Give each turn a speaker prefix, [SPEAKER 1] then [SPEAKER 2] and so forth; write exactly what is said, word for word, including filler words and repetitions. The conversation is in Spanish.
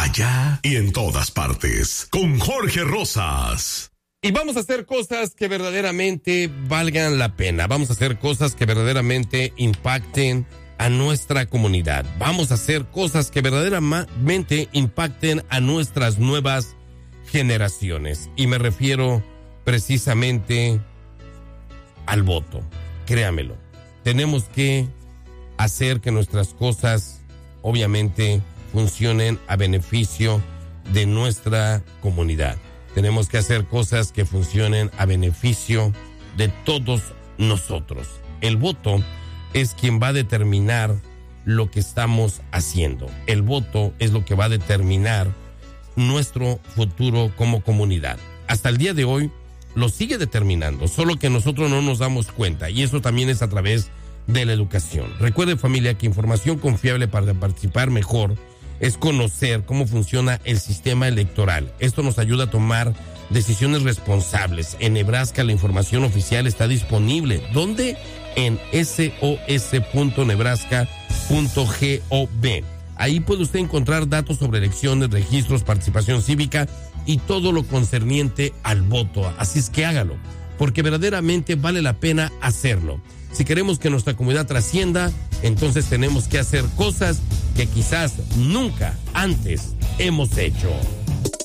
[SPEAKER 1] allá y en todas partes, con Jorge Rosas.
[SPEAKER 2] Y vamos a hacer cosas que verdaderamente valgan la pena. Vamos a hacer cosas que verdaderamente impacten a nuestra comunidad. Vamos a hacer cosas que verdaderamente impacten a nuestras nuevas generaciones. Y me refiero precisamente al voto. Créamelo. Tenemos que hacer que nuestras cosas, obviamente, funcionen a beneficio de nuestra comunidad. Tenemos que hacer cosas que funcionen a beneficio de todos nosotros. El voto es quien va a determinar lo que estamos haciendo. El voto es lo que va a determinar nuestro futuro como comunidad. Hasta el día de hoy lo sigue determinando, solo que nosotros no nos damos cuenta, y eso también es a través de la educación. Recuerde, familia, que información confiable para participar mejor es conocer cómo funciona el sistema electoral. Esto nos ayuda a tomar decisiones responsables. En Nebraska la información oficial está disponible. ¿Dónde? En S O S punto nebraska punto gov. Ahí puede usted encontrar datos sobre elecciones, registros, participación cívica y todo lo concerniente al voto. Así es que hágalo, porque verdaderamente vale la pena hacerlo. Si queremos que nuestra comunidad trascienda, entonces tenemos que hacer cosas que quizás nunca antes hemos hecho.